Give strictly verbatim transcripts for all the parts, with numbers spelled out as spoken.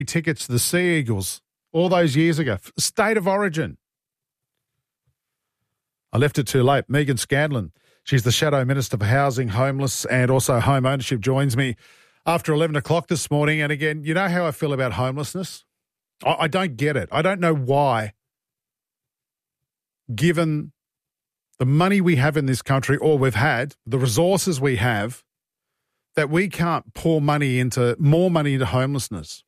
tickets to the Sea Eagles all those years ago. State of origin. I left it too late. Megan Scanlon, she's the Shadow Minister for Housing, Homeless and also Home Ownership, joins me after eleven o'clock this morning. And again, you know how I feel about homelessness? I, I don't get it. I don't know why, given the money we have in this country, or we've had, the resources we have, that we can't pour money into, more money into homelessness.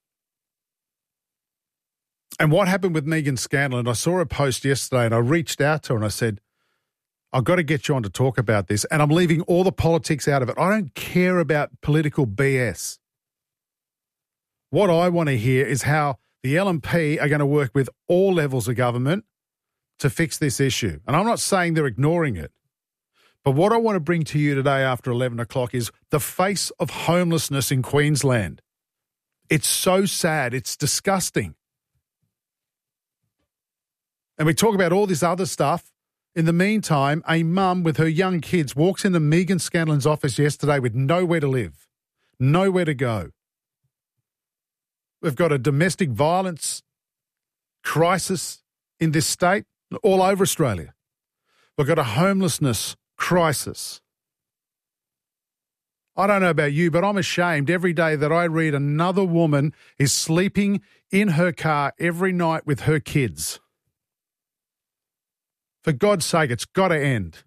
And what happened with Megan Scanlon, I saw a post yesterday and I reached out to her and I said, I've got to get you on to talk about this, and I'm leaving all the politics out of it. I don't care about political B S. What I want to hear is how the L N P are going to work with all levels of government to fix this issue. And I'm not saying they're ignoring it. But what I want to bring to you today after eleven o'clock is the face of homelessness in Queensland. It's so sad. It's disgusting. And we talk about all this other stuff. In the meantime, a mum with her young kids walks into Megan Scanlon's office yesterday with nowhere to live, nowhere to go. We've got a domestic violence crisis in this state, all over Australia. We've got a homelessness crisis. I don't know about you, but I'm ashamed every day that I read another woman is sleeping in her car every night with her kids. For God's sake, it's got to end.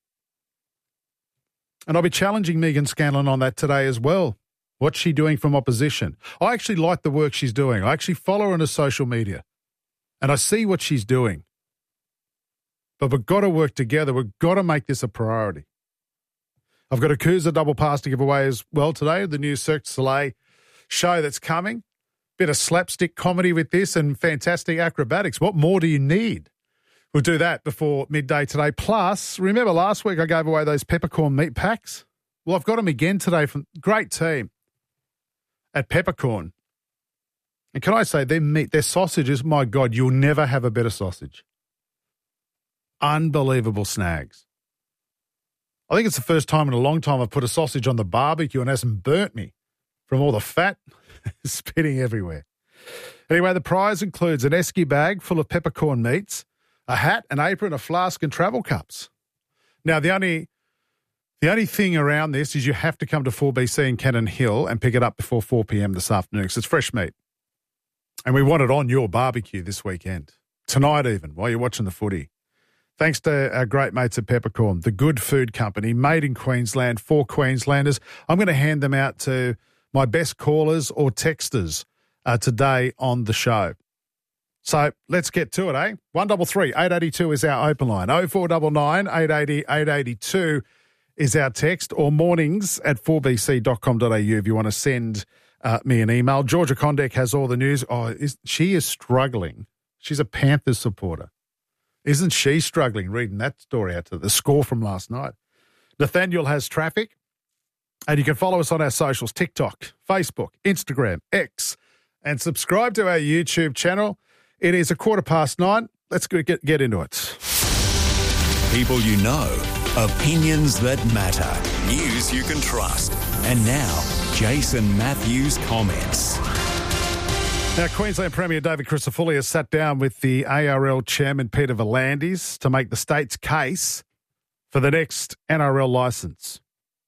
And I'll be challenging Megan Scanlon on that today as well. What's she doing from opposition? I actually like the work she's doing. I actually follow her on her social media, and I see what she's doing. But we've got to work together. We've got to make this a priority. I've got a Coosa double pass to give away as well today, the new Cirque du Soleil show that's coming. Bit of slapstick comedy with this and fantastic acrobatics. What more do you need? We'll do that before midday today. Plus, remember last week I gave away those peppercorn meat packs? Well, I've got them again today from great team at Peppercorn. And can I say, their meat, their sausages, my God, you'll never have a better sausage. Unbelievable snags. I think it's the first time in a long time I've put a sausage on the barbecue and it hasn't burnt me from all the fat spitting everywhere. Anyway, the prize includes an esky bag full of peppercorn meats, a hat, an apron, a flask and travel cups. Now, the only the only thing around this is you have to come to four B C in Cannon Hill and pick it up before four p.m. this afternoon because it's fresh meat. And we want it on your barbecue this weekend, tonight even, while you're watching the footy. Thanks to our great mates at Peppercorn, the good food company, made in Queensland for Queenslanders. I'm going to hand them out to my best callers or texters uh, today on the show. So let's get to it, eh? one three three, eight eight two is our open line. oh four nine nine, eight eight zero, eight eight two is our text, or mornings at four b c dot com dot a u if you want to send uh, me an email. Georgia Condek has all the news. Oh, is, she is struggling. She's a Panthers supporter. Isn't she struggling reading that story out to the score from last night? Nathaniel has traffic. And you can follow us on our socials, TikTok, Facebook, Instagram, X, and subscribe to our YouTube channel. It is a quarter past nine. Let's get, get into it. People you know, opinions that matter, news you can trust. And now, Jason Matthews comments. Now, Queensland Premier David Crisafulli has sat down with the A R L Chairman Peter V'landys to make the state's case for the next N R L licence.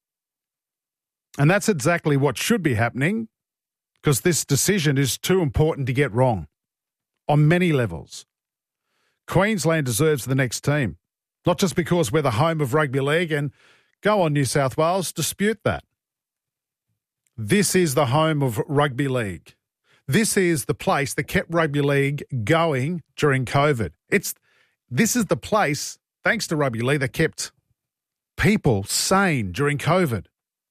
And that's exactly what should be happening, because this decision is too important to get wrong on many levels. Queensland deserves the next team, not just because we're the home of rugby league, and go on New South Wales, dispute that. This is the home of rugby league. This is the place that kept rugby league going during COVID. It's this is the place, thanks to rugby league, that kept people sane during COVID.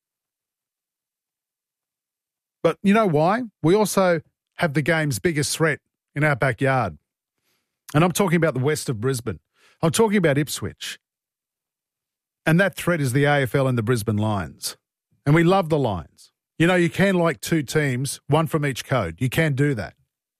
But you know why? We also have the game's biggest threat in our backyard. And I'm talking about the west of Brisbane. I'm talking about Ipswich. And that threat is the A F L and the Brisbane Lions. And we love the Lions. You know, you can like two teams, one from each code. You can do that.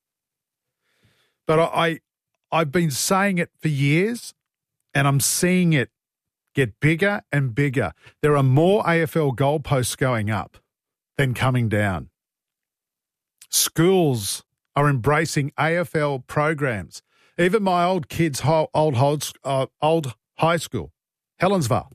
But I, I've been saying it for years, and I'm seeing it get bigger and bigger. There are more A F L goalposts going up than coming down. Schools are embracing A F L programs. Even my old kids' ho- old, old, uh, old high school, Helensvale.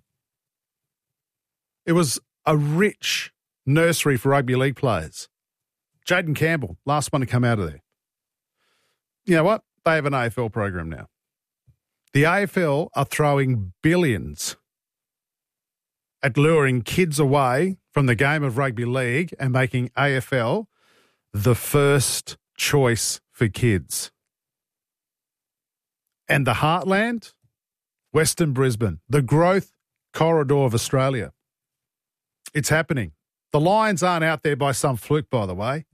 It was a rich nursery for rugby league players. Jaden Campbell, last one to come out of there. You know what? They have an A F L program now. The A F L are throwing billions at luring kids away from the game of rugby league and making A F L the first choice for kids. And the heartland, Western Brisbane, the growth corridor of Australia. It's happening. The Lions aren't out there by some fluke, by the way.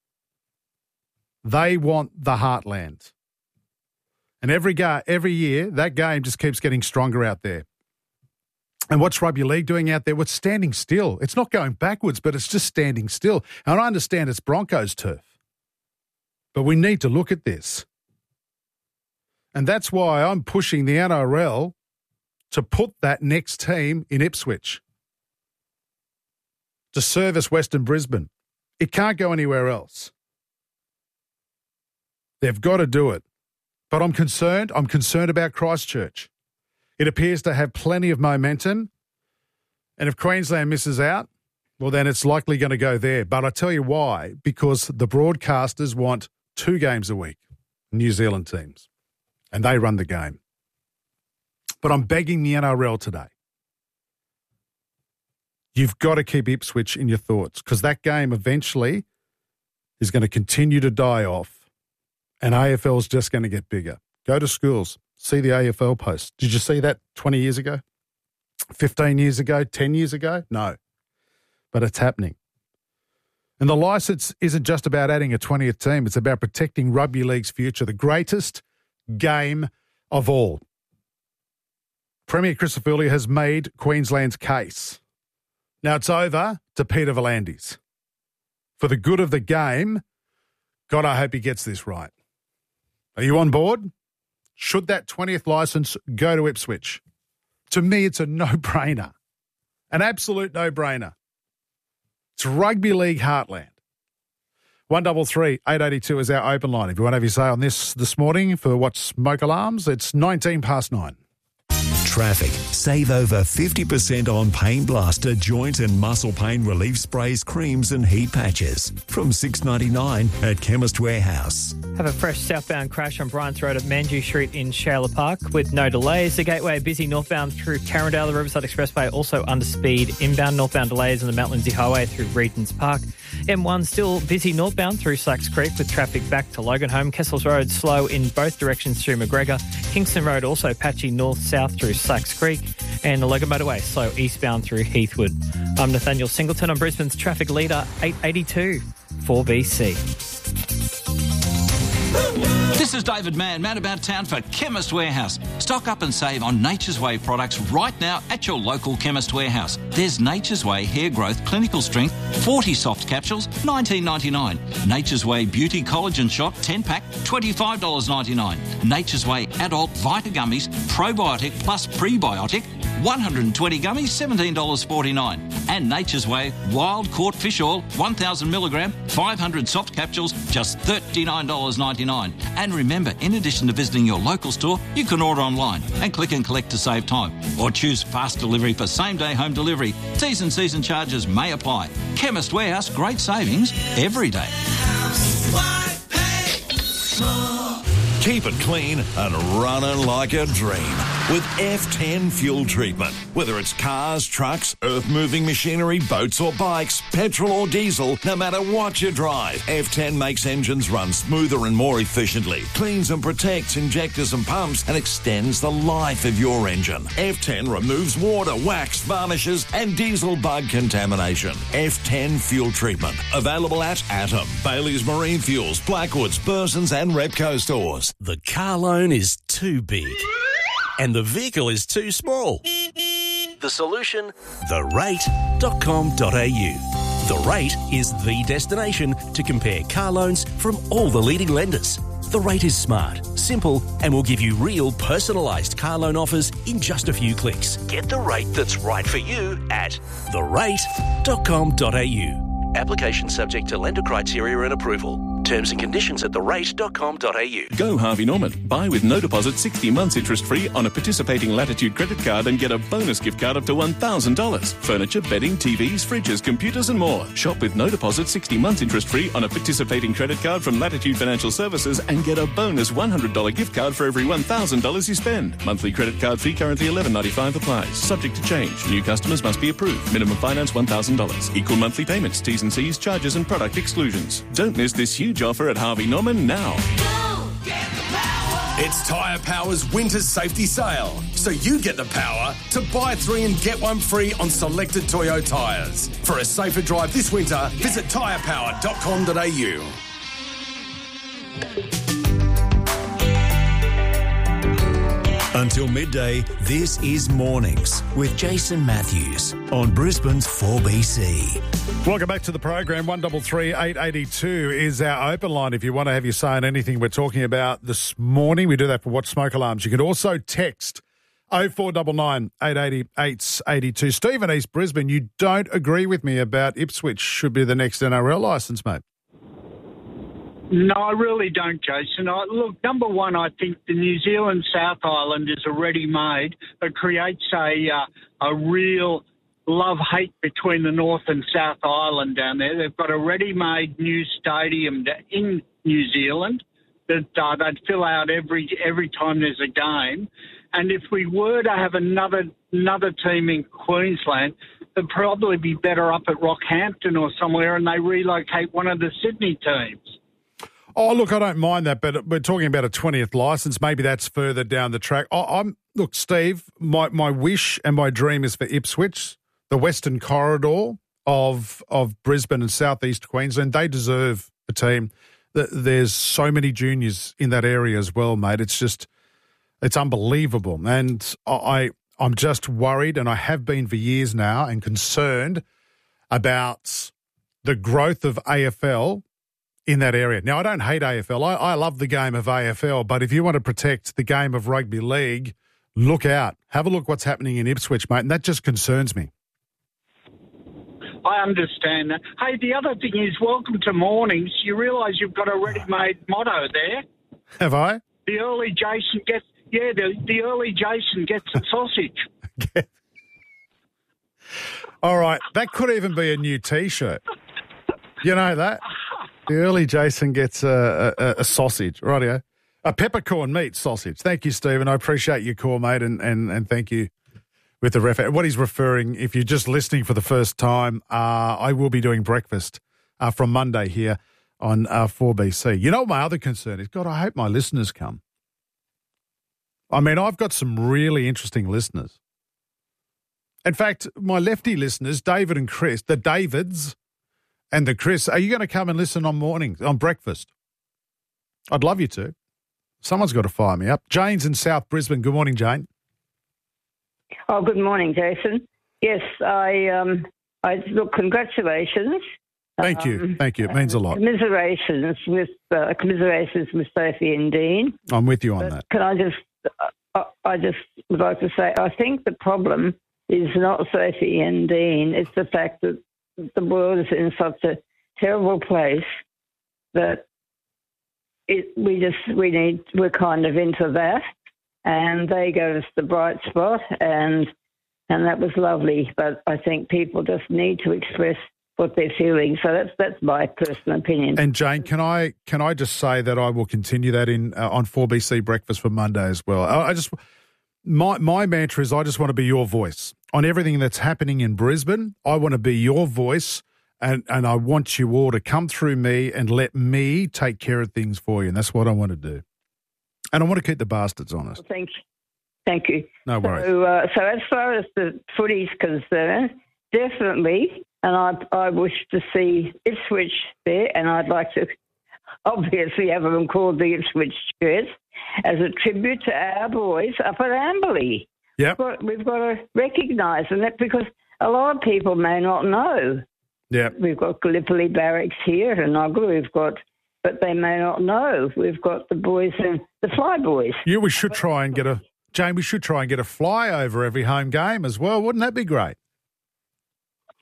They want the heartland. And every ga- every year, that game just keeps getting stronger out there. And what's rugby league doing out there? Well, it's standing still. It's not going backwards, but it's just standing still. And I understand it's Broncos turf. But we need to look at this. And that's why I'm pushing the N R L to put that next team in Ipswich to service Western Brisbane. It can't go anywhere else. They've got to do it. But I'm concerned. I'm concerned about Christchurch. It appears to have plenty of momentum. And if Queensland misses out, well, then it's likely going to go there. But I tell you why. Because the broadcasters want two games a week, New Zealand teams. And they run the game. But I'm begging the N R L today. You've got to keep Ipswich in your thoughts because that game eventually is going to continue to die off and A F L is just going to get bigger. Go to schools. See the A F L posts. Did you see that twenty years ago? fifteen years ago? ten years ago? No. But it's happening. And the licence isn't just about adding a twentieth team. It's about protecting rugby league's future, the greatest game of all. Premier Christofilia has made Queensland's case. Now it's over to Peter V'landys. For the good of the game, God, I hope he gets this right. Are you on board? Should that twentieth licence go to Ipswich? To me, it's a no-brainer. An absolute no-brainer. It's rugby league heartland. one double three eight eight two is our open line. If you want to have your say on this this morning for what's smoke alarms, it's nineteen past nine. Traffic. Save over fifty percent on Pain Blaster joint and muscle pain relief sprays, creams and heat patches. From six ninety-nine at Chemist Warehouse. Have a fresh southbound crash on Bryant's Road at Manju Street in Shayla Park with no delays. The Gateway busy northbound through Carindale. The Riverside Expressway also under speed. Inbound northbound delays on the Mount Lindsay Highway through Regent's Park. M one still busy northbound through Slacks Creek with traffic back to Loganholme. Kessels Road slow in both directions through McGregor. Kingston Road also patchy north-south through Slacks Creek. And the Logan Motorway slow eastbound through Heathwood. I'm Nathaniel Singleton on Brisbane's traffic leader, eight eighty-two, four B C. This is David Mann, man about town for Chemist Warehouse. Stock up and save on Nature's Way products right now at your local Chemist Warehouse. There's Nature's Way Hair Growth Clinical Strength forty soft capsules, nineteen ninety-nine. Nature's Way Beauty Collagen Shot ten pack, twenty-five dollars ninety-nine. Nature's Way Adult Vita Gummies Probiotic plus Prebiotic, one hundred twenty gummies, seventeen dollars forty-nine. And Nature's Way Wild Caught Fish Oil, one thousand milligram, five hundred soft capsules, just thirty-nine dollars ninety-nine. And remember, in addition to visiting your local store, you can order online and click and collect to save time. Or choose fast delivery for same-day home delivery. T's and C's and charges may apply. Chemist Warehouse, great savings every day. Keep it clean and running like a dream with F ten Fuel Treatment. Whether it's cars, trucks, earth-moving machinery, boats or bikes, petrol or diesel, no matter what you drive, F ten makes engines run smoother and more efficiently, cleans and protects injectors and pumps, and extends the life of your engine. F ten removes water, wax, varnishes, and diesel bug contamination. F ten Fuel Treatment. Available at Atom, Bailey's Marine Fuels, Blackwoods, Burson's and Repco stores. The car loan is too big and the vehicle is too small. The solution? the rate dot com dot a u. The Rate is the destination to compare car loans from all the leading lenders. The Rate is smart, simple, and will give you real personalised car loan offers in just a few clicks. Get the rate that's right for you at the rate dot com dot a u. Application subject to lender criteria and approval. Terms and conditions at the rate dot com dot a u. Go Harvey Norman. Buy with no deposit sixty months interest-free on a participating Latitude credit card and get a bonus gift card up to one thousand dollars. Furniture, bedding, T Vs, fridges, computers and more. Shop with no deposit sixty months interest-free on a participating credit card from Latitude Financial Services and get a bonus one hundred dollars gift card for every one thousand dollars you spend. Monthly credit card fee currently eleven ninety-five applies. Subject to change. New customers must be approved. Minimum finance one thousand dollars. Equal monthly payments, T's and C's, charges and product exclusions. Don't miss this huge offer at Harvey Norman now. It's Tyre Power's winter safety sale, so you get the power to buy three and get one free on selected Toyo tyres. For a safer drive this winter, visit tyre power dot com dot a u. Until midday, this is Mornings with Jason Matthews on Brisbane's four B C. Welcome back to the program. one three three, eight eight two is our open line if you want to have your say on anything we're talking about this morning. We do that for Watch Smoke Alarms. You can also text oh four nine nine, eight eight eight, eight eight two. Steve in East Brisbane, you don't agree with me about Ipswich should be the next N R L licence, mate. No, I really don't, Jason. I, look, number one, I think the New Zealand South Island is already made. It creates a uh, a real love-hate between the North and South Island down there. They've got a ready-made new stadium in New Zealand that uh, they'd fill out every every time there's a game. And if we were to have another another team in Queensland, they'd probably be better up at Rockhampton or somewhere, and they relocate one of the Sydney teams. Oh, look, I don't mind that, but we're talking about a twentieth licence. Maybe that's further down the track. Oh, I'm look, Steve, my, my wish and my dream is for Ipswich, the western corridor of of Brisbane and southeast Queensland. They deserve a team. There's so many juniors in that area as well, mate. It's just, it's unbelievable. And I, I'm just worried, and I have been for years now, and concerned about the growth of A F L in that area. Now, I don't hate A F L. I, I love the game of A F L, but if you want to protect the game of rugby league, look out. Have a look what's happening in Ipswich, mate, and that just concerns me. I understand that. Hey, the other thing is, welcome to Mornings. You realise you've got a ready-made motto there. Have I? The early Jason gets, yeah, the, the early Jason gets a sausage. All right, that could even be a new T-shirt. You know that? The early Jason gets a, a, a sausage, rightio. A peppercorn meat sausage. Thank you, Stephen. I appreciate your call, mate, and, and, and thank you with the ref. What he's referring, if you're just listening for the first time, uh, I will be doing breakfast uh, from Monday here on uh, four B C. You know what my other concern is? God, I hope my listeners come. I mean, I've got some really interesting listeners. In fact, my lefty listeners, David and Chris, the Davids and the Chris, are you going to come and listen on mornings, on breakfast? I'd love you to. Someone's got to fire me up. Jane's in South Brisbane. Good morning, Jane. Oh, good morning, Jason. Yes, I, um, I look, congratulations. Thank you. Um, Thank you. It means a lot. Commiserations with, uh, commiserations with Sophie and Dean. I'm with you on but that. Can I just, uh, I just would like to say, I think the problem is not Sophie and Dean. It's the fact that the world is in such a terrible place that it, we just, we need, we're kind of into that. And they gave us the bright spot, and and that was lovely. But I think people just need to express what they're feeling. So that's that's my personal opinion. And Jane, can I can I just say that I will continue that in uh, on four B C Breakfast for Monday as well. I, I just my my mantra is I just want to be your voice on everything that's happening in Brisbane. I want to be your voice, and and I want you all to come through me and let me take care of things for you. And that's what I want to do. And I want to keep the bastards honest. Well, thank you. Thank you. No worries. So, uh, so as far as the footy's concerned, definitely, and I, I wish to see Ipswich there, and I'd like to obviously have them called the Ipswich Jets as a tribute to our boys up at Amberley. Yep. We've got, we've got to recognise them because a lot of people may not know. Yeah. We've got Gallipoli Barracks here at Inoggla. We've got... but they may not know. We've got the boys and the fly boys. Yeah, we should try and get a, Jane, we should try and get a fly over every home game as well. Wouldn't that be great?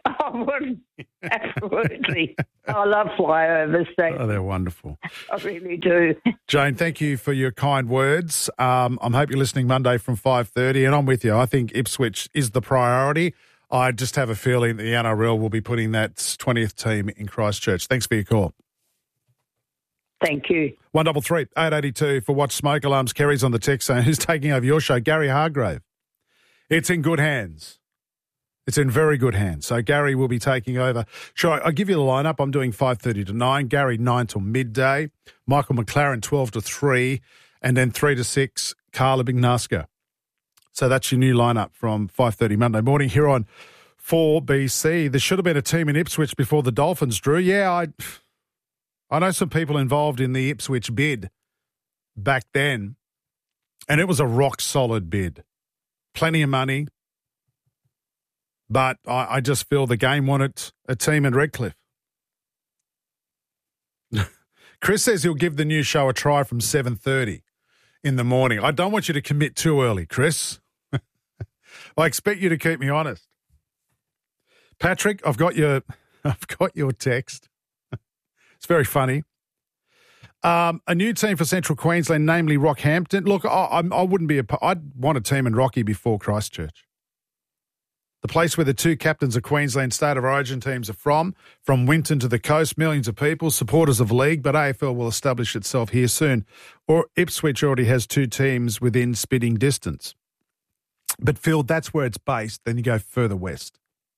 Oh, well, absolutely. I love flyovers. Thank Oh, they're wonderful. I really do. Jane, thank you for your kind words. Um, I hope you're listening Monday from five thirty, and I'm with you. I think Ipswich is the priority. I just have a feeling the N R L will be putting that twentieth team in Christchurch. Thanks for your call. Thank you. one double three eight eighty two for Watch Smoke Alarms. Kerry's on the text saying, who's taking over your show? Gary Hargrave. It's in good hands. It's in very good hands. So Gary will be taking over. Sure, I'll give you the lineup. I'm doing five thirty to nine. Gary, nine till midday. Michael McLaren, twelve to three. And then three to six, Carla Bignasca. So that's your new lineup from five thirty Monday morning here on four B C. There should have been a team in Ipswich before the Dolphins, Drew. Yeah, I, I know some people involved in the Ipswich bid back then, and it was a rock-solid bid. Plenty of money. But I, I just feel the game wanted a team in Redcliffe. Chris says he'll give the new show a try from seven thirty in the morning. I don't want you to commit too early, Chris. I expect you to keep me honest. Patrick, I've got your, I've got your text. It's very funny. Um, a new team for Central Queensland, namely Rockhampton. Look, I, I, I wouldn't be a. I'd want a team in Rocky before Christchurch. The place where the two captains of Queensland State of Origin teams are from, from Winton to the coast, millions of people, supporters of the league, but A F L will establish itself here soon. Or Ipswich already has two teams within spitting distance. But Phil, that's where it's based. Then you go further west.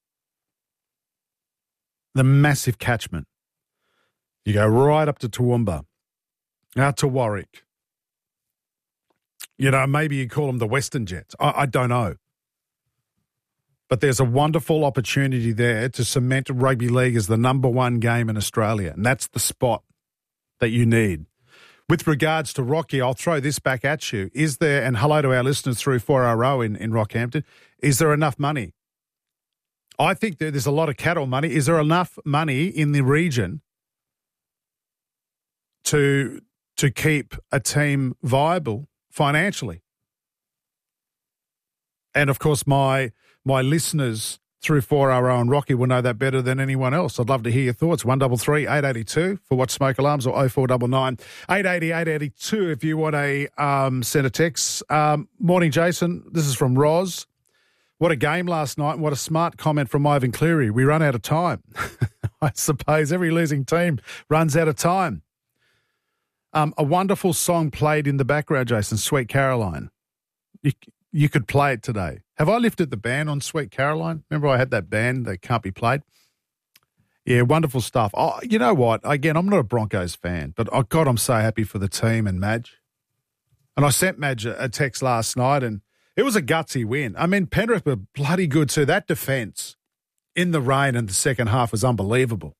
The massive catchment. You go right up to Toowoomba, out to Warwick. You know, maybe you call them the Western Jets. I, I don't know. But there's a wonderful opportunity there to cement rugby league as the number one game in Australia, and that's the spot that you need. With regards to Rocky, I'll throw this back at you. Is there, and hello to our listeners through four R O in, in Rockhampton, is there enough money? I think that there's a lot of cattle money. Is there enough money in the region to to keep a team viable financially? And, of course, my my listeners through four R O and Rocky will know that better than anyone else. I'd love to hear your thoughts. one double three eight eighty two for Watch Smoke Alarms, or oh four nine nine eight eighty eight eighty-two if you want a um, send a text. Um, morning, Jason. This is from Roz. What a game last night, and what a smart comment from Ivan Cleary. We run out of time. I suppose every losing team runs out of time. Um, a wonderful song played in the background, Jason, Sweet Caroline. You, you could play it today. Have I lifted the ban on Sweet Caroline? Remember I had that ban that can't be played? Yeah, wonderful stuff. Oh, you know what? Again, I'm not a Broncos fan, but oh, God, I'm so happy for the team and Madge. And I sent Madge a, a text last night, and it was a gutsy win. I mean, Penrith were bloody good too. That defence in the rain in the second half was unbelievable.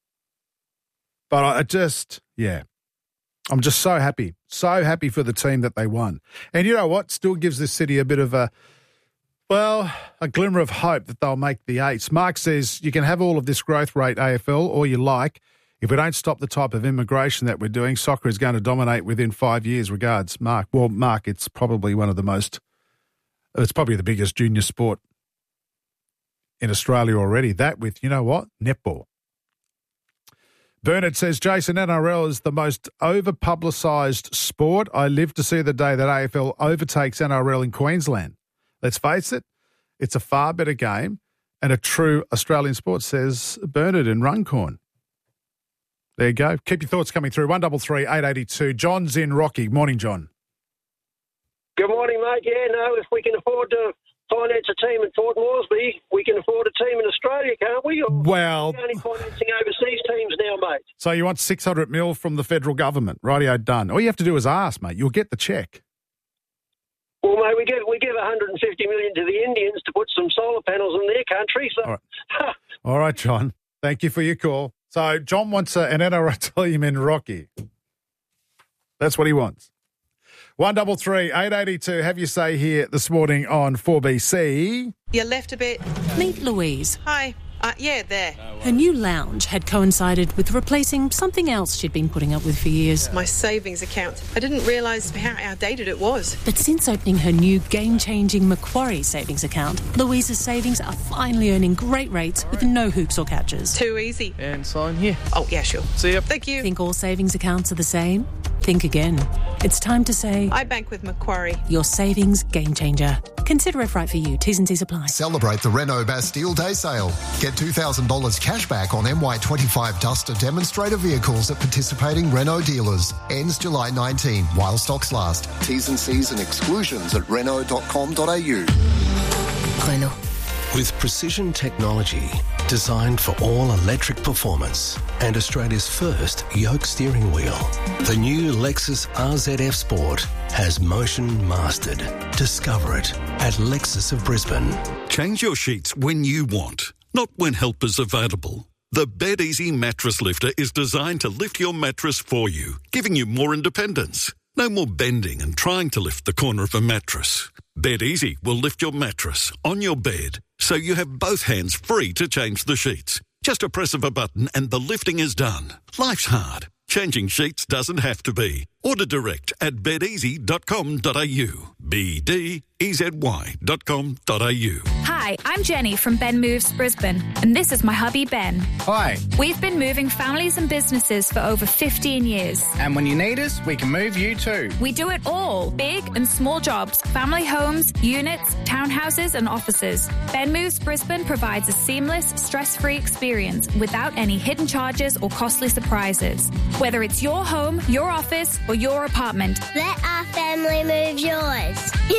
But I just, yeah, I'm just so happy, so happy for the team that they won. And you know what? Still gives this city a bit of a, well, a glimmer of hope that they'll make the eights. Mark says you can have all of this growth rate, A F L, all you like. If we don't stop the type of immigration that we're doing, soccer is going to dominate within five years. Regards, Mark. Well, Mark, it's probably one of the most, it's probably the biggest junior sport in Australia already. That with, you know what, netball. Bernard says, Jason, N R L is the most over-publicised sport. I live to see the day that A F L overtakes N R L in Queensland. Let's face it, it's a far better game and a true Australian sport, says Bernard in Runcorn. There you go. Keep your thoughts coming through. one double three eight eighty-two. John's in Rocky. Morning, John. Good morning, mate. Yeah, no, if we can afford to finance a team in Port Moresby, we can afford a team in Australia, can't we? Or well, we're only financing overseas teams now, mate. So you want six hundred mil from the federal government. Rightio, done. All you have to do is ask, mate. You'll get the cheque. Well, mate, we give we give one hundred fifty million to the Indians to put some solar panels in their country. So, all right, all right, John. Thank you for your call. So John wants a, an N R L team in Rocky. That's what he wants. One double three eight eighty two. Have your say here this morning on four B C. You left a bit. Meet Louise. Hi. Uh, yeah, there. Her new lounge had coincided with replacing something else she'd been putting up with for years. My savings account. I didn't realise how outdated it was. But since opening her new game-changing Macquarie savings account, Louisa's savings are finally earning great rates with no hoops or catches. Too easy. And sign here. Oh, yeah, sure. See ya. Thank you. Think all savings accounts are the same? Think again. It's time to say... I bank with Macquarie. Your savings game changer. Consider if right for you. T's and C's apply. Celebrate the Renault Bastille Day Sale. Get two thousand dollars cash back on M Y twenty-five Duster demonstrator vehicles at participating Renault dealers. Ends July nineteenth while stocks last. T's and C's and exclusions at renault dot com dot a u. Renault. With precision technology designed for all electric performance and Australia's first yoke steering wheel, the new Lexus R Z F Sport has motion mastered. Discover it at Lexus of Brisbane. Change your sheets when you want, not when help is available. The Bed Easy Mattress Lifter is designed to lift your mattress for you, giving you more independence. No more bending and trying to lift the corner of a mattress. Bed Easy will lift your mattress on your bed so you have both hands free to change the sheets. Just a press of a button and the lifting is done. Life's hard. Changing sheets doesn't have to be. Order direct at bed easy dot com dot a u. B D E Z Y dot com dot a u. Hi, I'm Jenny from Ben Moves Brisbane, and this is my hubby Ben. Hi. We've been moving families and businesses for over fifteen years. And when you need us, we can move you too. We do it all, big and small jobs, family homes, units, townhouses and offices. Ben Moves Brisbane provides a seamless, stress-free experience without any hidden charges or costly surprises. Whether it's your home, your office or your apartment. Let our family move yours.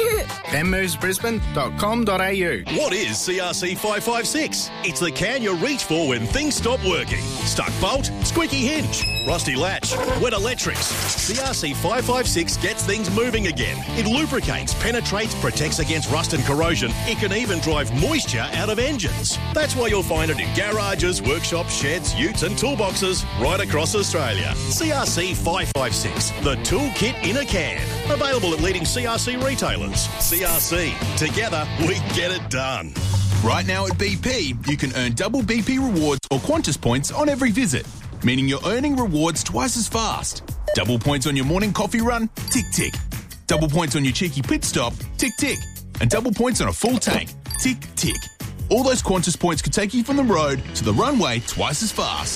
ben moves brisbane dot com dot a u. What is C R C five five six? It's the can you reach for when things stop working. Stuck bolt, squeaky hinge, rusty latch, wet electrics. C R C five five six gets things moving again. It lubricates, penetrates, protects against rust and corrosion. It can even drive moisture out of engines. That's why you'll find it in garages, workshops, sheds, utes and toolboxes right across Australia. C R C five five six, the toolkit in a can. Available at leading C R C retailers. C R C, together we get it done. Right now at B P, you can earn double B P rewards or Qantas points on every visit, meaning you're earning rewards twice as fast. Double points on your morning coffee run, tick tick. Double points on your cheeky pit stop, tick tick. And double points on a full tank, tick tick. All those Qantas points could take you from the road to the runway twice as fast.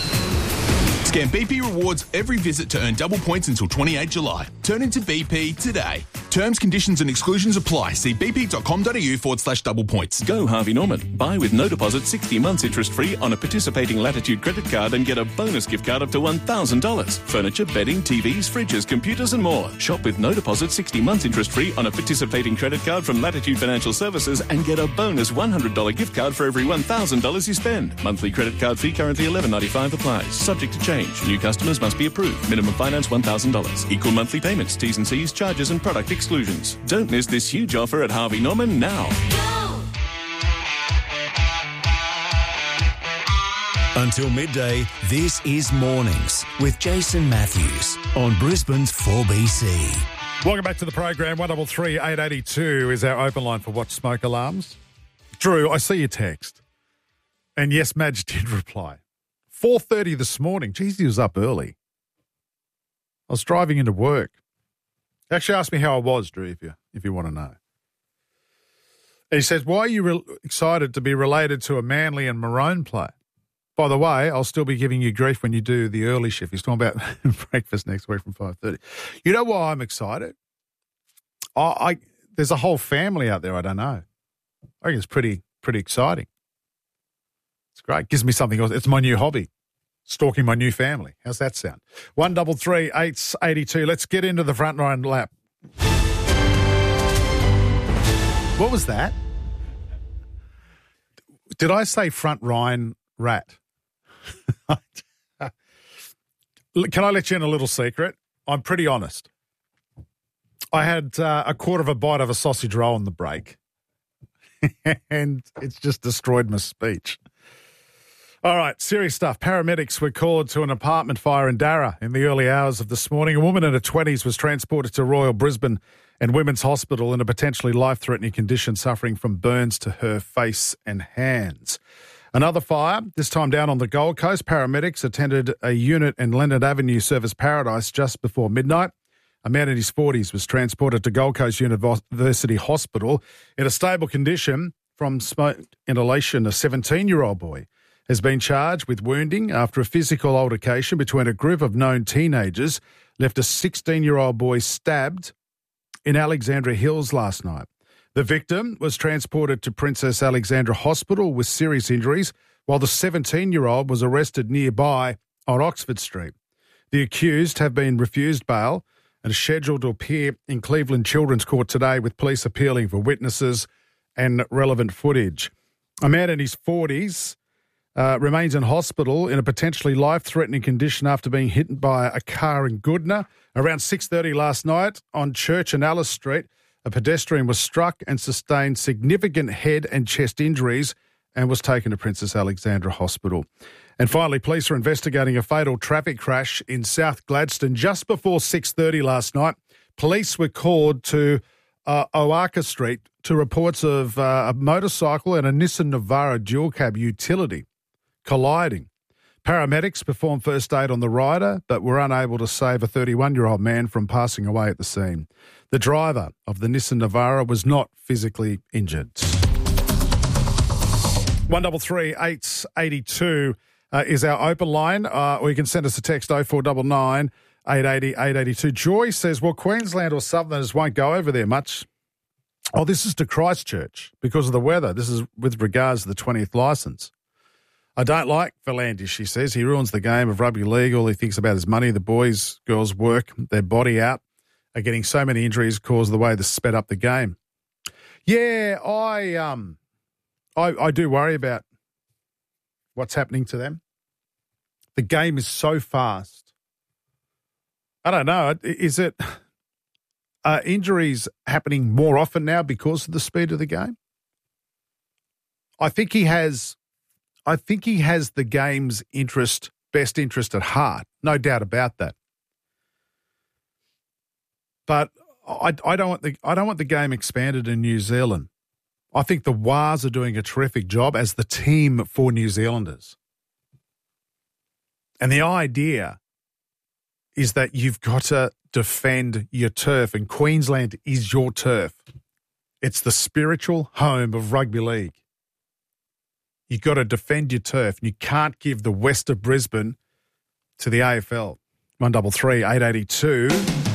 Scan B P rewards every visit to earn double points until twenty-eighth of July. Turn into B P today. Terms, conditions and exclusions apply. See bp.com.au forward slash double points. Go Harvey Norman. Buy with no deposit sixty months interest free on a participating Latitude credit card and get a bonus gift card up to one thousand dollars. Furniture, bedding, T Vs, fridges, computers and more. Shop with no deposit sixty months interest free on a participating credit card from Latitude Financial Services and get a bonus one hundred dollars gift card for every one thousand dollars you spend. Monthly credit card fee currently eleven ninety-five applies. Subject to change. New customers must be approved. Minimum finance one thousand dollars. Equal monthly payments. T's and C's, charges and product exclusions. Don't miss this huge offer at Harvey Norman now. Until midday, this is Mornings with Jason Matthews on Brisbane's four B C. Welcome back to the program. one three three, eight eight two is our open line for Watch Smoke Alarms. Drew, I see your text. And yes, Madge did reply. four thirty this morning. Geez, he was up early. I was driving into work. Actually asked me how I was, Drew, if you, if you want to know. And he says, why are you re- excited to be related to a Manly and Maroon player? By the way, I'll still be giving you grief when you do the early shift. He's talking about breakfast next week from five thirty. You know why I'm excited? I, I There's a whole family out there I don't know. I think it's pretty, pretty exciting. It's great. Gives me something else. It's my new hobby. Stalking my new family. How's that sound? one three three, eight eight two. Let's get into the front line lap. What was that? Did I say front Rhine rat? Can I let you in a little secret? I'm pretty honest. I had uh, a quarter of a bite of a sausage roll on the break, and it's just destroyed my speech. All right, serious stuff. Paramedics were called to an apartment fire in Darra in the early hours of this morning. A woman in her twenties was transported to Royal Brisbane and Women's Hospital in a potentially life-threatening condition, suffering from burns to her face and hands. Another fire, this time down on the Gold Coast. Paramedics attended a unit in Leonard Avenue, Service Paradise, just before midnight. A man in his forties was transported to Gold Coast University Hospital in a stable condition from smoke inhalation. A seventeen-year-old boy has been charged with wounding after a physical altercation between a group of known teenagers left a sixteen-year-old boy stabbed in Alexandra Hills last night. The victim was transported to Princess Alexandra Hospital with serious injuries, while the seventeen-year-old was arrested nearby on Oxford Street. The accused have been refused bail and are scheduled to appear in Cleveland Children's Court today, with police appealing for witnesses and relevant footage. A man in his forties uh, remains in hospital in a potentially life-threatening condition after being hit by a car in Goodna. Around six thirty last night on Church and Alice Street, a pedestrian was struck and sustained significant head and chest injuries and was taken to Princess Alexandra Hospital. And finally, police are investigating a fatal traffic crash in South Gladstone just before six thirty last night. Police were called to uh, Oaka Street to reports of uh, a motorcycle and a Nissan Navara dual cab utility colliding. Paramedics performed first aid on the rider but were unable to save a thirty-one-year-old man from passing away at the scene. The driver of the Nissan Navara was not physically injured. one double three eight eight two uh, is our open line, uh, or you can send us a text oh four nine nine, eight eight oh, eight eight two. Joy says, well, Queensland or Southerners won't go over there much. Oh, this is to Christchurch because of the weather. This is with regards to the twentieth licence. I don't like V'landys, she says. He ruins the game of rugby league. All he thinks about is money. The boys, girls work their body out, are getting so many injuries caused the way they sped up the game. Yeah, I um, I, I do worry about what's happening to them. The game is so fast. I don't know. Is it uh, injuries happening more often now because of the speed of the game? I think he has... I think he has the game's interest, best interest at heart. No doubt about that. But I, I don't want the I don't want the game expanded in New Zealand. I think the Wars are doing a terrific job as the team for New Zealanders. And the idea is that you've got to defend your turf, and Queensland is your turf. It's the spiritual home of rugby league. You've got to defend your turf. You can't give the west of Brisbane to the A F L. one double three eight eight two.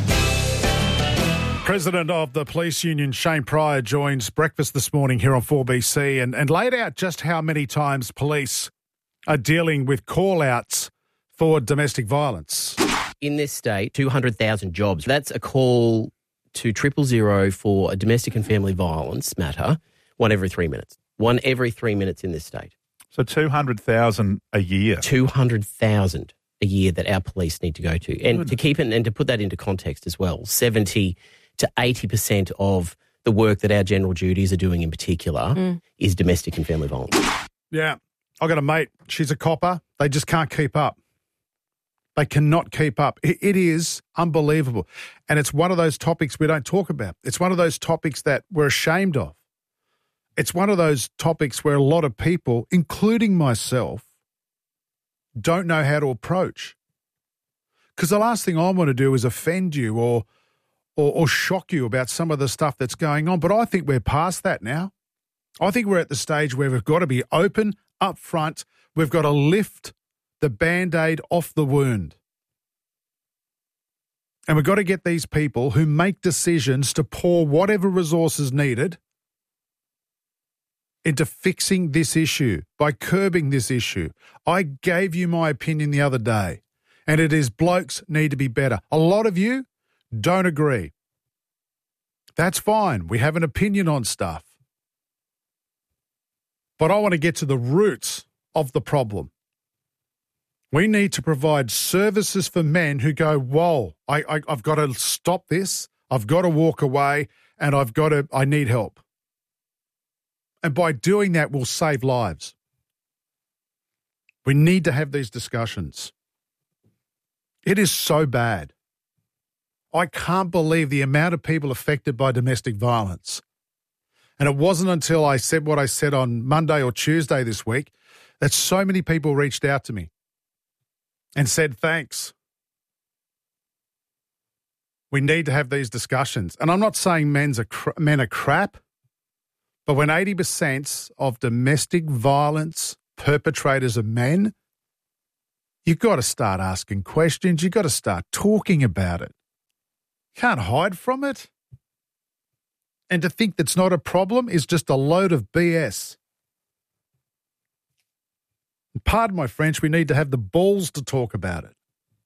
President of the Police Union, Shane Pryor, joins breakfast this morning here on four B C and, and laid out just how many times police are dealing with call-outs for domestic violence. In this state, two hundred thousand jobs. That's a call to triple zero for a domestic and family violence matter, one every three minutes. One every three minutes in this state. So two hundred thousand a year. two hundred thousand a year that our police need to go to. And Good. to keep it and to put that into context as well, seventy to eighty percent of the work that our general duties are doing in particular mm. is domestic and family violence. Yeah. I've got a mate. She's a copper. They just can't keep up. They cannot keep up. It, it is unbelievable. And it's one of those topics we don't talk about. It's one of those topics that we're ashamed of. It's one of those topics where a lot of people, including myself, don't know how to approach. Because the last thing I want to do is offend you or, or or shock you about some of the stuff that's going on. But I think we're past that now. I think we're at the stage where we've got to be open, up front. We've got to lift the Band-Aid off the wound. And we've got to get these people who make decisions to pour whatever resources needed into fixing this issue, by curbing this issue. I gave you my opinion the other day, and it is blokes need to be better. A lot of you don't agree. That's fine. We have an opinion on stuff. But I want to get to the roots of the problem. We need to provide services for men who go, whoa, I, I, I've got to stop this. I've got to walk away, and I've got to, I need help. And by doing that, we'll save lives. We need to have these discussions. It is so bad. I can't believe the amount of people affected by domestic violence. And it wasn't until I said what I said on Monday or Tuesday this week that so many people reached out to me and said thanks. We need to have these discussions. And I'm not saying men's are cr- men are crap, but when eighty percent of domestic violence perpetrators are men, you've got to start asking questions. You've got to start talking about it. You can't hide from it. And to think that's not a problem is just a load of B S. Pardon my French, we need to have the balls to talk about it.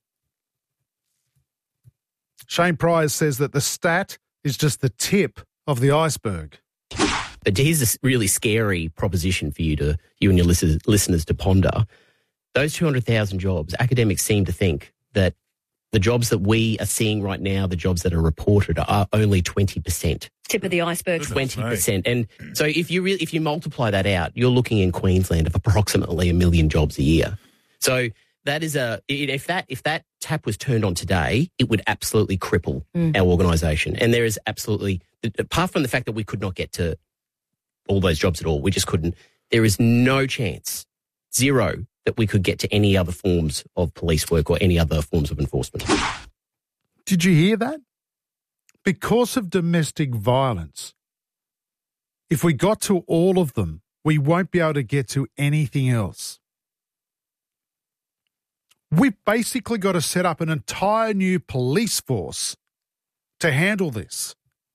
Shane Pryor says that the stat is just the tip of the iceberg. But here's a really scary proposition for you to you and your listeners, listeners to ponder. Those two hundred thousand jobs, academics seem to think that the jobs that we are seeing right now, the jobs that are reported, are only twenty percent. Tip of the iceberg. twenty percent. And so if you really, if you multiply that out, you're looking in Queensland of approximately a million jobs a year. So that is a, if that if that tap was turned on today, it would absolutely cripple mm. our organisation. And there is absolutely, apart from the fact that we could not get to all those jobs at all, we just couldn't, there is no chance, zero, that we could get to any other forms of police work or any other forms of enforcement. Did you hear that? Because of domestic violence, if we got to all of them, we won't be able to get to anything else. We've basically got to set up an entire new police force to handle this.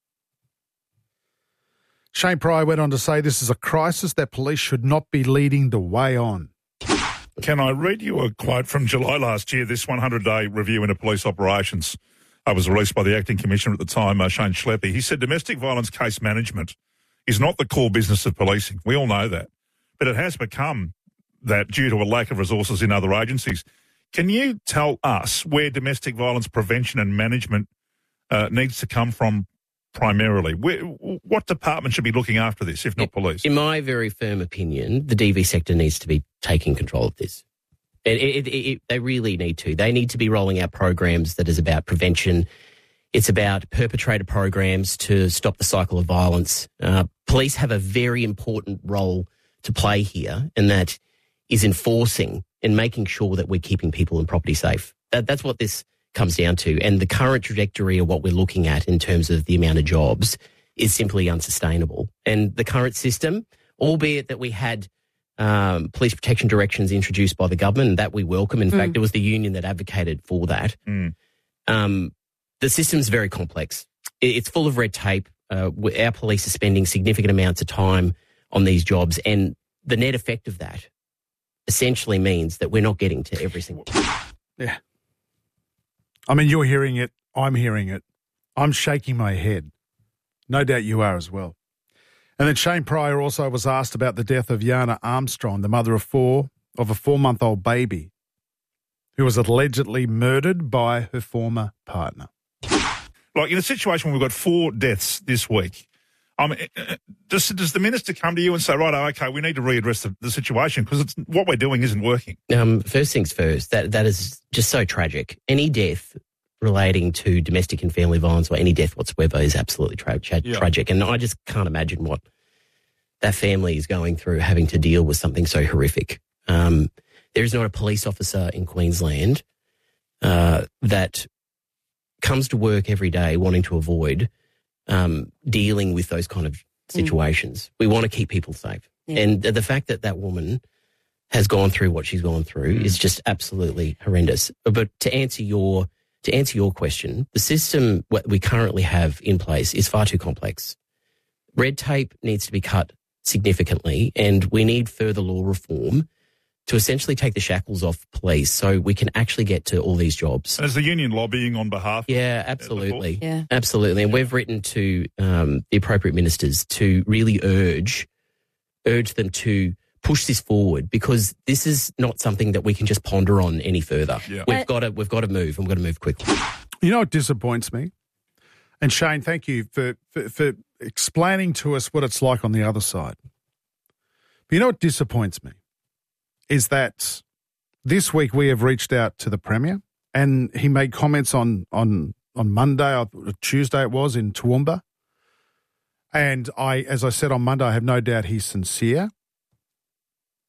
Shane Pryor went on to say this is a crisis that police should not be leading the way on. Can I read you a quote from July last year? This one hundred day review into police operations uh, was released by the acting commissioner at the time, uh, Shane Schleppe. He said domestic violence case management is not the core business of policing. We all know that. But it has become that due to a lack of resources in other agencies. Can you tell us where domestic violence prevention and management uh, needs to come from primarily? Where, what department should be looking after this, if not police? In my very firm opinion, the D V sector needs to be taking control of this. It, it, it, it, they really need to. They need to be rolling out programs that is about prevention. It's about perpetrator programs to stop the cycle of violence. Uh, police have a very important role to play here, and that is enforcing and making sure that we're keeping people and property safe. That, that's what this comes down to. And the current trajectory of what we're looking at in terms of the amount of jobs is simply unsustainable. And the current system, albeit that we had um, police protection directions introduced by the government, and that we welcome. In mm. fact, it was the union that advocated for that. Mm. Um, the system's very complex. It's full of red tape. Uh, our police are spending significant amounts of time on these jobs, and the net effect of that essentially means that we're not getting to every single one. Yeah. I mean, you're hearing it. I'm hearing it. I'm shaking my head. No doubt you are as well. And then Shane Pryor also was asked about the death of Yana Armstrong, the mother of four, of a four-month-old baby who was allegedly murdered by her former partner. Like in a situation where we've got four deaths this week, Um, does, does the minister come to you and say, right, okay, we need to readdress the, the situation because it's, what we're doing isn't working? Um, first things first, that that is just so tragic. Any death relating to domestic and family violence or any death whatsoever is absolutely tra- tra- yeah. tragic. And I just can't imagine what that family is going through, having to deal with something so horrific. Um, there is not a police officer in Queensland uh, that comes to work every day wanting to avoid Um, dealing with those kind of situations. Mm. We want to keep people safe. Yeah. And the fact that that woman has gone through what she's gone through mm. is just absolutely horrendous. But to answer your to answer your question, the system what we currently have in place is far too complex. Red tape needs to be cut significantly, and we need further law reform to essentially take the shackles off police so we can actually get to all these jobs. And is the union lobbying on behalf Yeah, absolutely. Yeah. Absolutely. And we've written to um, the appropriate ministers to really urge urge them to push this forward, because this is not something that we can just ponder on any further. Yeah. We've got to we've got to move, and we've got to move quickly. You know what disappoints me? And Shane, thank you for, for, for explaining to us what it's like on the other side. But you know what disappoints me? Is that this week we have reached out to the Premier, and he made comments on on, on Monday, or Tuesday it was, in Toowoomba. And I, as I said on Monday, I have no doubt he's sincere.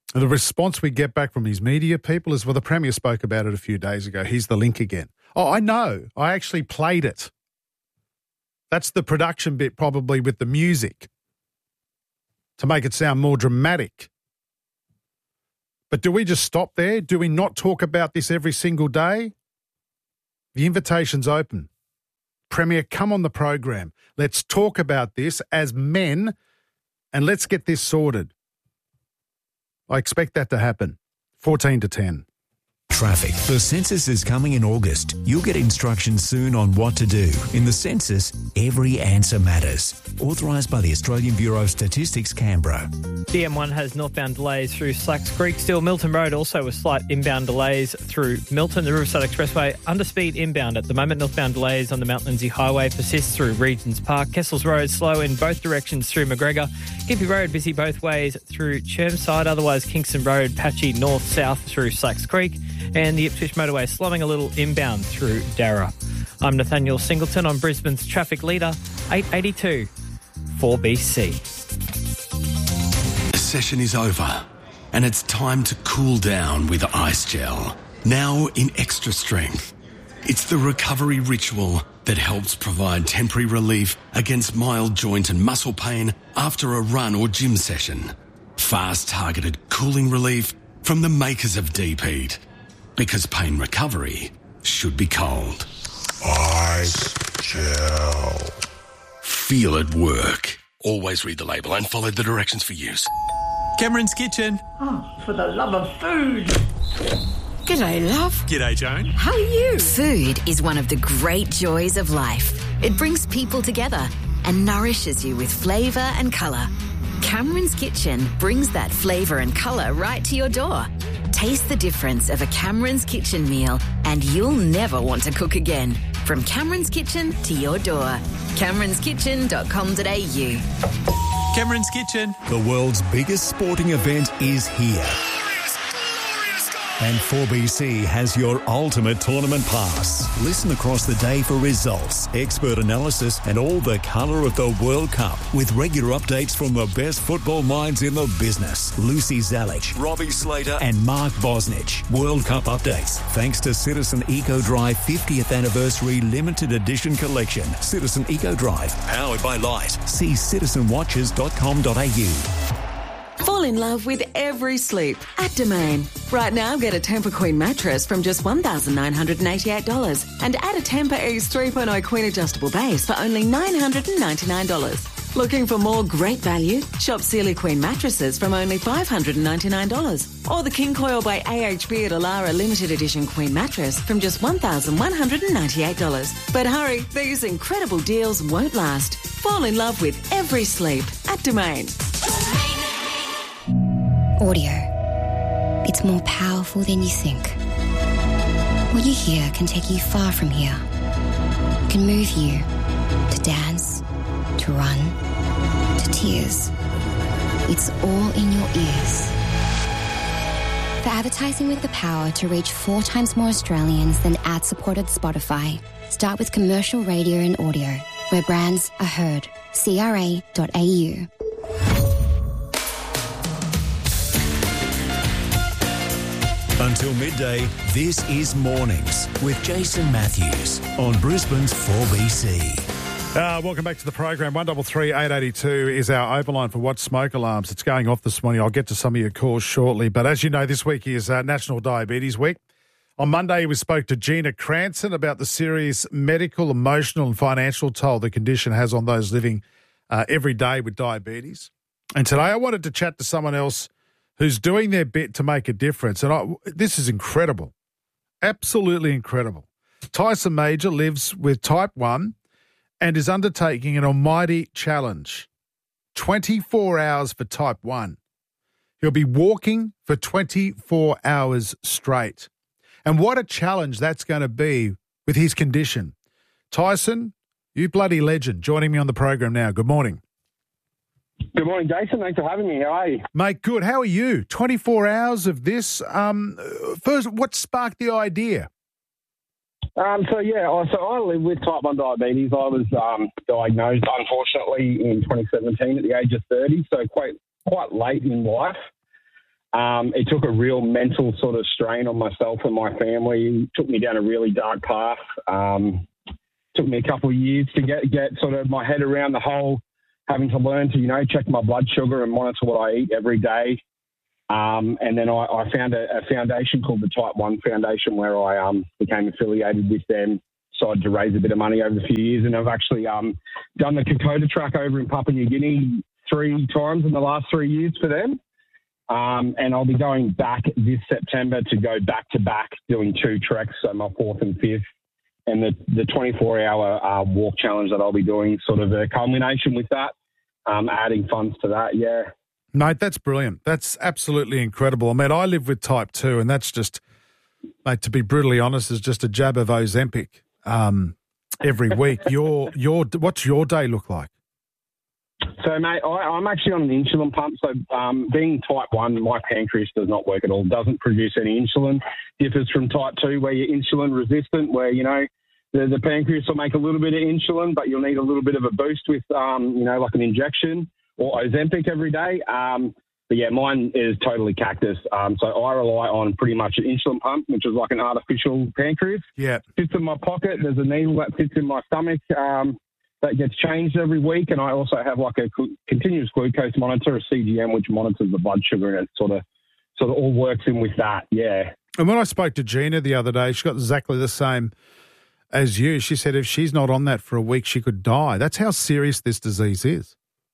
And the response we get back from his media people is, well, the Premier spoke about it a few days ago. Here's the link again. Oh, I know. I actually played it. That's the production bit probably with the music to make it sound more dramatic. But do we just stop there? Do we not talk about this every single day? The invitation's open. Premier, come on the program. Let's talk about this as men and let's get this sorted. I expect that to happen. fourteen to ten. Traffic. The census is coming in August. You'll get instructions soon on what to do. In the census, every answer matters. Authorised by the Australian Bureau of Statistics, Canberra. The M one has northbound delays through Slacks Creek. Still, Milton Road also with slight inbound delays through Milton. The Riverside Expressway under speed inbound at the moment. Northbound delays on the Mount Lindsay Highway persist through Regents Park. Kessels Road slow in both directions through McGregor. Gympie Road busy both ways through Chermside. Otherwise, Kingston Road patchy north-south through Slacks Creek. And the Ipswich motorway slowing a little inbound through Darra. I'm Nathaniel Singleton on Brisbane's traffic leader, eight eighty-two, four B C. The session is over, and it's time to cool down with Ice Gel. Now in extra strength. It's the recovery ritual that helps provide temporary relief against mild joint and muscle pain after a run or gym session. Fast targeted cooling relief from the makers of Deep Heat. Because pain recovery should be cold. Ice Gel. Feel it work. Always read the label and follow the directions for use. Cameron's Kitchen. Oh, for the love of food. G'day, love. G'day, Joan. How are you? Food is one of the great joys of life. It brings people together and nourishes you with flavour and colour. Cameron's Kitchen brings that flavour and colour right to your door. Taste the difference of a Cameron's Kitchen meal and you'll never want to cook again. From Cameron's Kitchen to your door. camerons kitchen dot com dot a u. Cameron's Kitchen. The world's biggest sporting event is here. And four B C has your ultimate tournament pass. Listen across the day for results, expert analysis and all the colour of the World Cup with regular updates from the best football minds in the business. Lucy Zalich, Robbie Slater and Mark Bosnich. World Cup updates thanks to Citizen Eco Drive fiftieth Anniversary Limited Edition Collection. Citizen Eco Drive, powered by Light. See citizen watches dot com dot a u. Fall in love with every sleep at Domain. Right now, get a Tempur Queen mattress from just one thousand nine hundred eighty-eight dollars and add a Tempur Ease three point oh Queen adjustable base for only nine hundred ninety-nine dollars. Looking for more great value? Shop Sealy Queen mattresses from only five hundred ninety-nine dollars. Or the King Coil by A H B at Alara Limited Edition Queen mattress from just one thousand one hundred ninety-eight dollars. But hurry, these incredible deals won't last. Fall in love with every sleep at Domain. Audio. It's more powerful than you think. What you hear can take you far from here. It can move you to dance, to run, to tears. It's all in your ears. For advertising with the power to reach four times more Australians than ad-supported Spotify, start with commercial radio and audio, where brands are heard. C R A dot A U. Until midday, this is Mornings with Jason Matthews on Brisbane's four B C. Uh, welcome back to the program. one three three, eight eight two is our overline for what smoke alarms. It's going off this morning. I'll get to some of your calls shortly. But as you know, this week is uh, National Diabetes Week. On Monday, we spoke to Gina Cranston about the serious medical, emotional and financial toll the condition has on those living uh, every day with diabetes. And today I wanted to chat to someone else who's doing their bit to make a difference. And I, this is incredible, absolutely incredible. Tyson Major lives with type one and is undertaking an almighty challenge, twenty-four hours for type one. He'll be walking for twenty-four hours straight. And what a challenge that's going to be with his condition. Tyson, you bloody legend, joining me on the program now. Good morning. Good morning, Jason. Thanks for having me. How are you? Mate, good. How are you? twenty-four hours of this. Um, first, what sparked the idea? Um, so, yeah, I- so I live with type one diabetes. I was um, diagnosed, unfortunately, in twenty seventeen at the age of thirty, so quite quite late in life. Um, it took a real mental sort of strain on myself and my family. It took me down a really dark path. Um, took me a couple of years to get, get sort of my head around the whole having to learn to, you know, check my blood sugar and monitor what I eat every day. Um, and then I, I found a, a foundation called the Type one Foundation where I um, became affiliated with them, decided to raise a bit of money over the few years. And I've actually um, done the Kokoda track over in Papua New Guinea three times in the last three years for them. Um, and I'll be going back this September to go back-to-back doing two treks, so my fourth and fifth. And the, the twenty-four hour uh, walk challenge that I'll be doing, sort of a culmination with that, um, adding funds to that, yeah. Mate, that's brilliant. That's absolutely incredible. I mean, I live with type two, and that's just, mate, to be brutally honest, is just a jab of Ozempic um, every week. your, your, what's your day look like? So, mate, I, I'm actually on an insulin pump. So, um, being type one, my pancreas does not work at all. Doesn't produce any insulin. Differs from type two, where you're insulin resistant, where, you know, the, the pancreas will make a little bit of insulin, but you'll need a little bit of a boost with, um, you know, like an injection or Ozempic every day. Um, but, yeah, mine is totally cactus. Um, so I rely on pretty much an insulin pump, which is like an artificial pancreas. Yeah. Fits in my pocket. There's a needle that fits in my stomach. Um That gets changed every week, and I also have like a continuous glucose monitor, a C G M, which monitors the blood sugar, and it sort of sort of all works in with that. Yeah. And when I spoke to Gina the other day, she got exactly the same as you. She said if she's not on that for a week, she could die. That's how serious this disease is.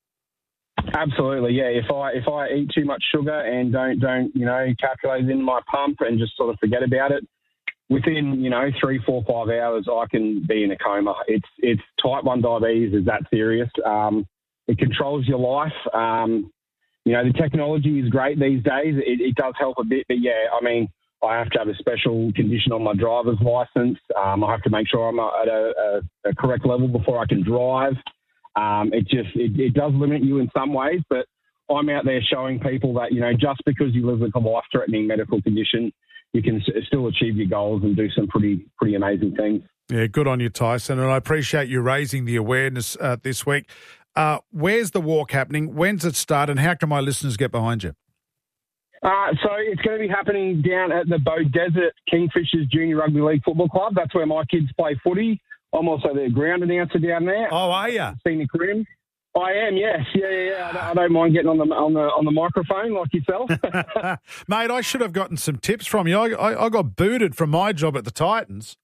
Absolutely, yeah. If I if I eat too much sugar and don't don't you know calculate it in my pump and just sort of forget about it, within, you know, three, four, five hours, I can be in a coma. It's it's type one diabetes is that serious. Um, it controls your life. Um, you know, the technology is great these days. It, it does help a bit. But, yeah, I mean, I have to have a special condition on my driver's license. Um, I have to make sure I'm at a, a, a correct level before I can drive. Um, it just it, it does limit you in some ways. But I'm out there showing people that, you know, just because you live with a life-threatening medical condition, you can still achieve your goals and do some pretty pretty amazing things. Yeah, good on you, Tyson, and I appreciate you raising the awareness uh, this week. Uh, where's the walk happening? When's it start, and how can my listeners get behind you? Uh, so it's going to be happening down at the Bow Desert Kingfishers Junior Rugby League Football Club. That's where my kids play footy. I'm also their ground announcer down there. Oh, are you? Scenic Rim. I am, yes, yeah, yeah, yeah. I don't, I don't mind getting on the on the on the microphone like yourself, mate. I should have gotten some tips from you. I, I, I got booted from my job at the Titans.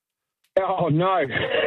Oh no!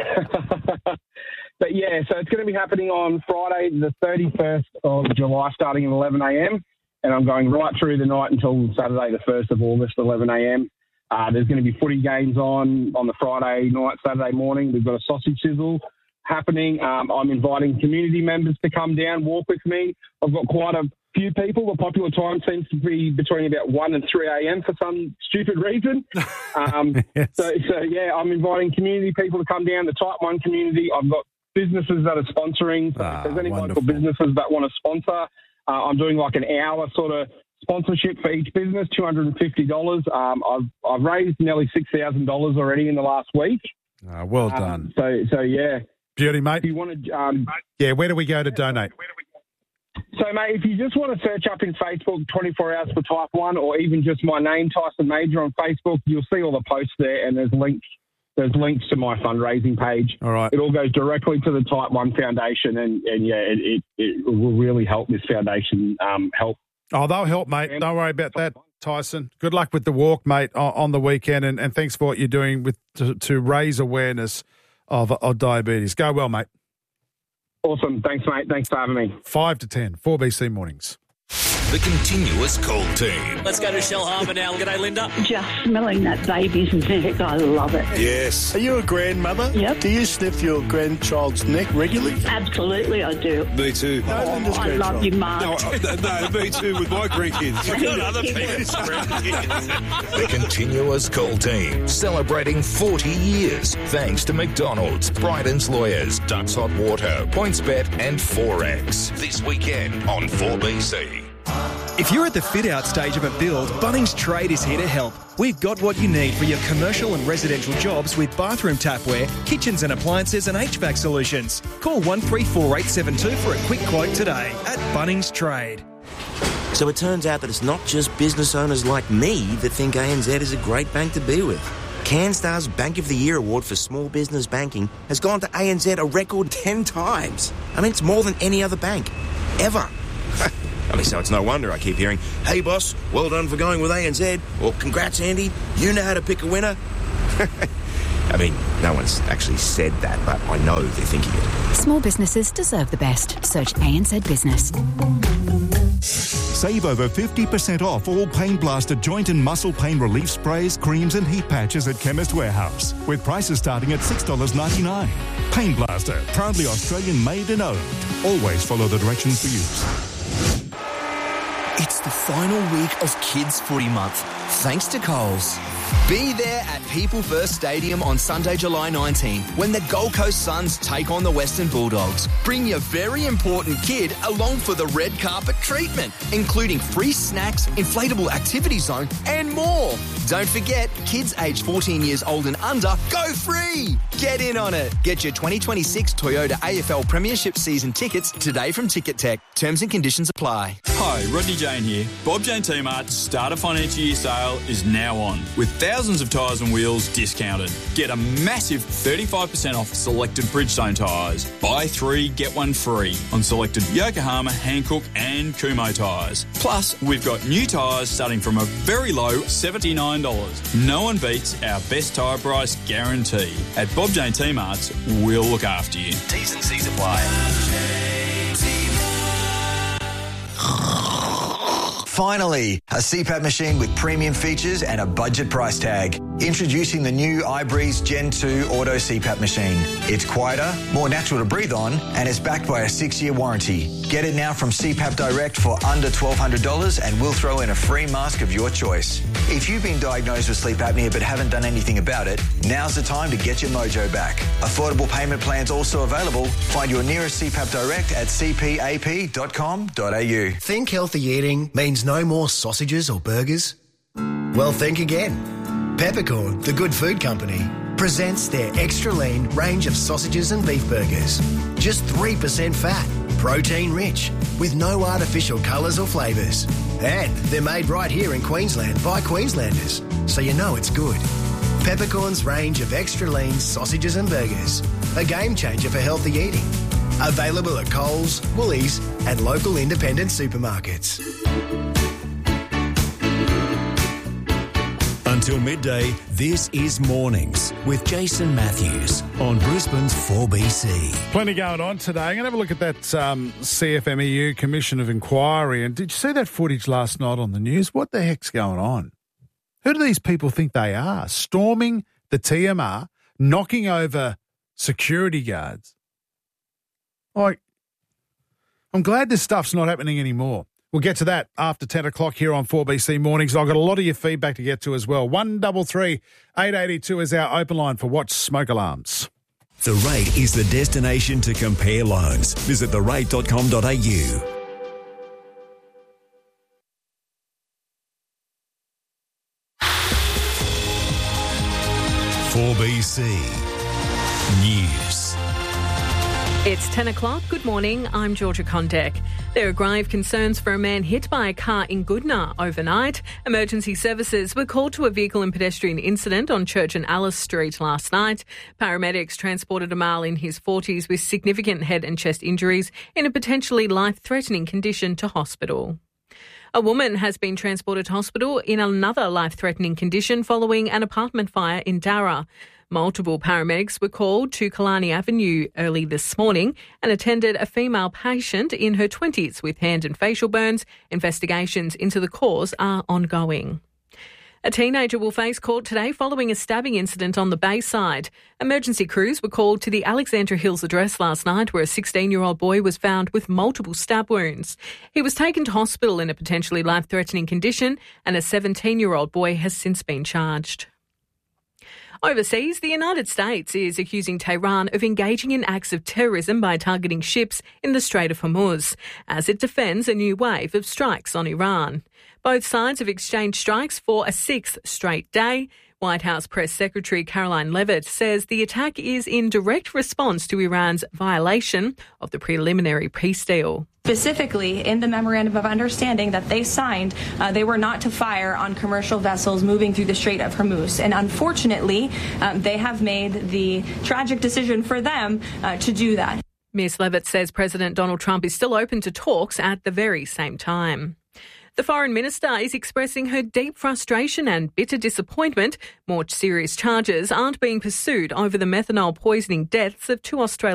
But yeah, so it's going to be happening on Friday, the thirty-first of July, starting at eleven a.m. and I'm going right through the night until Saturday, the first of August, eleven a.m. Uh, there's going to be footy games on on the Friday night, Saturday morning. We've got a sausage sizzle happening. Um, I'm inviting community members to come down, walk with me. I've got quite a few people. The popular time seems to be between about one and three a.m. for some stupid reason. Um, yes. So, so, yeah, I'm inviting community people to come down, the Type one community. I've got businesses that are sponsoring. So ah, if there's any wonderful. local businesses that want to sponsor, uh, I'm doing like an hour sort of sponsorship for each business, two hundred fifty dollars. Um, I've, I've raised nearly six thousand dollars already in the last week. Ah, well done. Um, so, so, yeah. Beauty, mate. If you want to, um, yeah, where do we go to donate? So, mate, if you just want to search up in Facebook twenty-four hours for Type one, or even just my name, Tyson Major, on Facebook, you'll see all the posts there, and there's links. There's links to my fundraising page. All right. It all goes directly to the Type one Foundation, and, and yeah, it, it, it will really help this foundation um, help. Oh, they'll help, mate. Don't worry about that, Tyson. Good luck with the walk, mate, on the weekend, and, and thanks for what you're doing with to, to raise awareness of, of diabetes. Go well, mate. Awesome. Thanks, mate. Thanks for having me. Five to ten, four B C Mornings. The continuous call team. Let's go to Shell Harbour now. G'day, Linda. Just smelling that baby's neck. I love it. Yes. Are you a grandmother? Yep. Do you sniff your grandchild's neck regularly? Absolutely, I do. Me too. Oh, I love you, Mark. No, no, me too with my grandkids. You've got other people's grandkids. The continuous call team, celebrating forty years. Thanks to McDonald's, Bryden's Lawyers, Ducks Hot Water, PointsBet and Forex. This weekend on four B C. If you're at the fit-out stage of a build, Bunnings Trade is here to help. We've got what you need for your commercial and residential jobs with bathroom tapware, kitchens and appliances and H V A C solutions. Call one three four eight seven two for a quick quote today at Bunnings Trade. So it turns out that it's not just business owners like me that think A N Z is a great bank to be with. CanStar's Bank of the Year award for small business banking has gone to A N Z a record ten times. I mean, it's more than any other bank, ever. I mean, so it's no wonder I keep hearing, "Hey boss, well done for going with A N Z," or "Congrats Andy, you know how to pick a winner." I mean, no one's actually said that, but I know they're thinking it. Small businesses deserve the best. Search A N Z Business. Save over fifty percent off all Pain Blaster joint and muscle pain relief sprays, creams and heat patches at Chemist Warehouse, with prices starting at six dollars ninety-nine. Pain Blaster, proudly Australian made and owned. Always follow the directions for use. It's the final week of Kids Footy Month, thanks to Coles. Be there at People First Stadium on Sunday, July nineteenth, when the Gold Coast Suns take on the Western Bulldogs. Bring your very important kid along for the red carpet treatment, including free snacks, inflatable activity zone, and more. Don't forget, kids aged fourteen years old and under go free. Get in on it. Get your twenty twenty-six Toyota A F L Premiership season tickets today from Ticket Tech. Terms and conditions apply. Hi, Rodney Jane here. Bob Jane T-Mart's Starter Financial Year sale is now on, with thousands of tyres and wheels discounted. Get a massive thirty-five percent off selected Bridgestone tyres. Buy three, get one free on selected Yokohama, Hankook and Kumho tyres. Plus, we've got new tyres starting from a very low seventy-nine dollars. No one beats our best tyre price guarantee. At Bob Jane T-Mart's, we'll look after you. T's and C's apply. Finally, a C PAP machine with premium features and a budget price tag. Introducing the new iBreeze Gen two Auto C PAP machine. It's quieter, more natural to breathe on, and it's backed by a six-year warranty. Get it now from C PAP Direct for under twelve hundred dollars and we'll throw in a free mask of your choice. If you've been diagnosed with sleep apnea but haven't done anything about it, now's the time to get your mojo back. Affordable payment plans also available. Find your nearest C PAP Direct at c p a p dot com dot a u. Think healthy eating means no more sausages or burgers? Well, think again. Peppercorn, the good food company, presents their extra lean range of sausages and beef burgers. Just three percent fat, protein rich, with no artificial colours or flavours. And they're made right here in Queensland by Queenslanders, so you know it's good. Peppercorn's range of extra lean sausages and burgers, a game changer for healthy eating. Available at Coles, Woolies and local independent supermarkets. Until midday, this is Mornings with Jason Matthews on Brisbane's four B C. Plenty going on today. I'm going to have a look at that um, C F M E U Commission of Inquiry. And did you see that footage last night on the news? What the heck's going on? Who do these people think they are? Storming the T M R, knocking over security guards. Like, I'm glad this stuff's not happening anymore. We'll get to that after ten o'clock here on four B C Mornings. I've got a lot of your feedback to get to as well. one three three, eight eight two is our open line for Watch Smoke Alarms. The Rate is the destination to compare loans. Visit the rate dot com dot a u. four B C News. It's ten o'clock. Good morning. I'm Georgia Condek. There are grave concerns for a man hit by a car in Goodna overnight. Emergency services were called to a vehicle and pedestrian incident on Church and Alice Street last night. Paramedics transported a male in his forties with significant head and chest injuries in a potentially life-threatening condition to hospital. A woman has been transported to hospital in another life-threatening condition following an apartment fire in Darra. Multiple paramedics were called to Killarney Avenue early this morning and attended a female patient in her twenties with hand and facial burns. Investigations into the cause are ongoing. A teenager will face court today following a stabbing incident on the Bayside. Emergency crews were called to the Alexandra Hills address last night where a sixteen-year-old boy was found with multiple stab wounds. He was taken to hospital in a potentially life-threatening condition and a seventeen-year-old boy has since been charged. Overseas, the United States is accusing Tehran of engaging in acts of terrorism by targeting ships in the Strait of Hormuz, as it defends a new wave of strikes on Iran. Both sides have exchanged strikes for a sixth straight day. White House Press Secretary Caroline Leavitt says the attack is in direct response to Iran's violation of the preliminary peace deal. Specifically, in the memorandum of understanding that they signed, uh, they were not to fire on commercial vessels moving through the Strait of Hormuz. And unfortunately, um, they have made the tragic decision for them uh, to do that. Miss Levitt says President Donald Trump is still open to talks at the very same time. The Foreign Minister is expressing her deep frustration and bitter disappointment more serious charges aren't being pursued over the methanol poisoning deaths of two Australian